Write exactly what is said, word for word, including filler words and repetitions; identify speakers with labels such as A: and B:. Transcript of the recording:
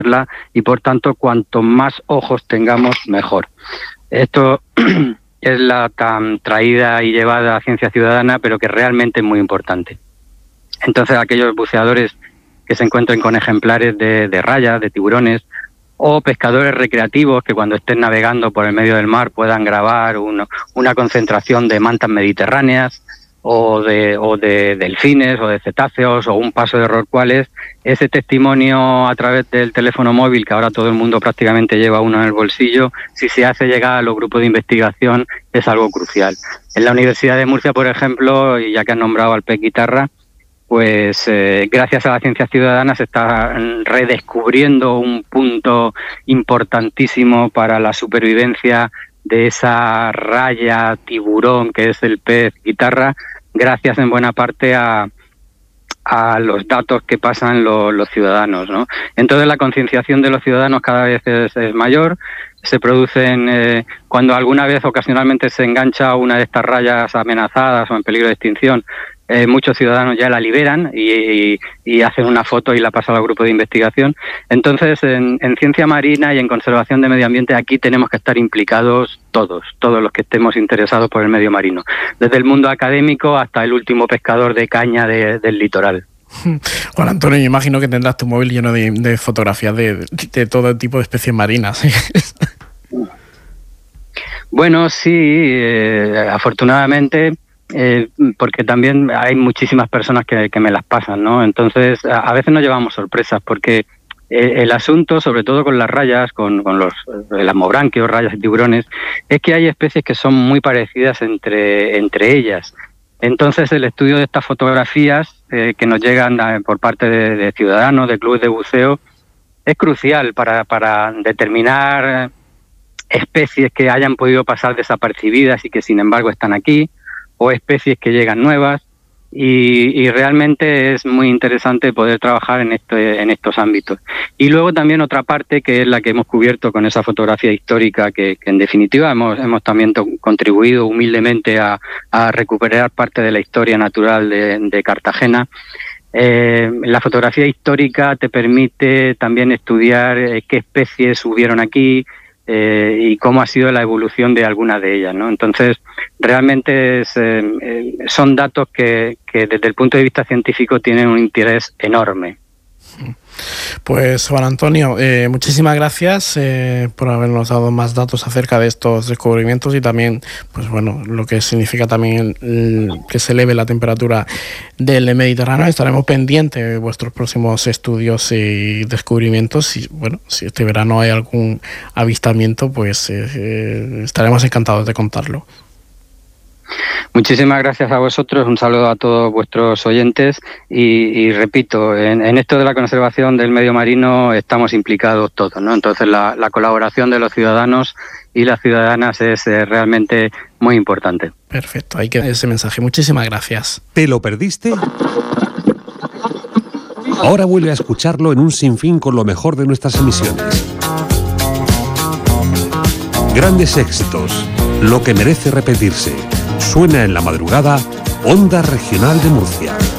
A: y por tanto cuanto más ojos tengamos mejor. Esto es la tan traída y llevada ciencia ciudadana, pero que realmente es muy importante. Entonces aquellos buceadores que se encuentren con ejemplares de, de rayas, de tiburones, o pescadores recreativos que cuando estén navegando por el medio del mar puedan grabar uno, una concentración de mantas mediterráneas o de, o de delfines o de cetáceos o un paso de rorcuales, ese testimonio a través del teléfono móvil, que ahora todo el mundo prácticamente lleva uno en el bolsillo, si se hace llegar a los grupos de investigación es algo crucial. En la Universidad de Murcia, por ejemplo, y ya que han nombrado al pez guitarra, pues eh, gracias a la ciencia ciudadana se está redescubriendo un punto importantísimo para la supervivencia de esa raya tiburón que es el pez guitarra, gracias en buena parte a, a los datos que pasan lo, los ciudadanos, ¿no? Entonces la concienciación de los ciudadanos cada vez es, es mayor. Se producen, eh, cuando alguna vez ocasionalmente se engancha una de estas rayas amenazadas o en peligro de extinción, eh, muchos ciudadanos ya la liberan y, y, y hacen una foto y la pasan al grupo de investigación. Entonces, en, en ciencia marina y en conservación de medio ambiente, aquí tenemos que estar implicados todos, todos los que estemos interesados por el medio marino, desde el mundo académico hasta el último pescador de caña de, del litoral.
B: Juan Antonio, yo imagino que tendrás tu móvil lleno de, de fotografías de, de todo tipo de especies marinas.
A: Bueno, sí, eh, afortunadamente, eh, porque también hay muchísimas personas que, que me las pasan, ¿no? Entonces, a, a veces nos llevamos sorpresas, porque eh, el asunto, sobre todo con las rayas, con, con los elasmobranquios, rayas y tiburones, es que hay especies que son muy parecidas entre, entre ellas. Entonces, el estudio de estas fotografías eh, que nos llegan a, por parte de, de ciudadanos, de clubes de buceo, es crucial para, para determinar especies que hayan podido pasar desapercibidas y que, sin embargo, están aquí, o especies que llegan nuevas, y, y realmente es muy interesante poder trabajar en, este, en estos ámbitos. Y luego también otra parte, que es la que hemos cubierto con esa fotografía histórica, que, que en definitiva hemos, hemos también to- contribuido humildemente a, a recuperar parte de la historia natural de, de Cartagena. Eh, la fotografía histórica te permite también estudiar eh, qué especies hubieron aquí, Eh, y cómo ha sido la evolución de algunas de ellas, ¿no? Entonces, realmente es, eh, eh, son datos que, que desde el punto de vista científico tienen un interés enorme.
B: Pues Juan Antonio, eh, muchísimas gracias eh, por habernos dado más datos acerca de estos descubrimientos y también, pues bueno, lo que significa también el, que se eleve la temperatura del Mediterráneo. Estaremos pendientes de vuestros próximos estudios y descubrimientos y bueno, si este verano hay algún avistamiento, pues eh, eh, estaremos encantados de contarlo.
A: Muchísimas gracias a vosotros, un saludo a todos vuestros oyentes y, y repito, en, en esto de la conservación del medio marino estamos implicados todos, ¿no? Entonces la, la colaboración de los ciudadanos y las ciudadanas es eh, realmente muy importante.
B: Perfecto, ahí queda ese mensaje. Muchísimas gracias.
C: ¿Te lo perdiste? Ahora vuelve a escucharlo en un sinfín con lo mejor de nuestras emisiones. Grandes éxitos, lo que merece repetirse. Suena en la madrugada, Onda Regional de Murcia.